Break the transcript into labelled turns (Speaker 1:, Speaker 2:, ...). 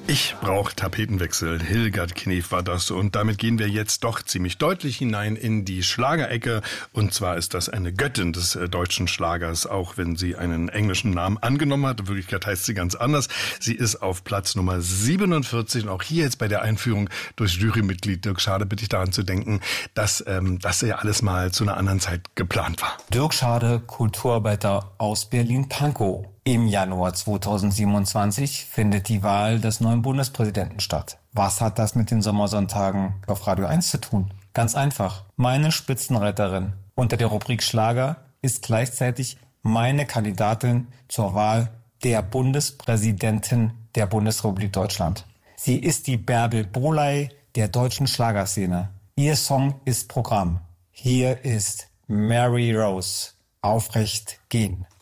Speaker 1: Ich brauche Tapetenwechsel. Hildegard Knef war das. Und damit gehen wir jetzt doch ziemlich deutlich hinein in die Schlagerecke. Und zwar ist das eine Göttin des deutschen Schlagers, auch wenn sie einen englischen Namen angenommen hat. In Wirklichkeit heißt sie ganz anders. Sie ist auf Platz Nummer 47. Und auch hier jetzt bei der Einführung durch Jurymitglied Dirk Schade bitte ich daran zu denken, dass das ja alles mal zu einer anderen Zeit geplant war.
Speaker 2: Dirk Schade, Kulturarbeiter aus Berlin-Pankow. Im Januar 2027 findet die Wahl des neuen Bundespräsidenten statt. Was hat das mit den Sommersonntagen auf Radio 1 zu tun? Ganz einfach. Meine Spitzenreiterin unter der Rubrik Schlager ist gleichzeitig meine Kandidatin zur Wahl der Bundespräsidentin der Bundesrepublik Deutschland. Sie ist die Bärbel Bohley der deutschen Schlagerszene. Ihr Song ist Programm. Hier ist Mary Rose. Aufrecht gehen.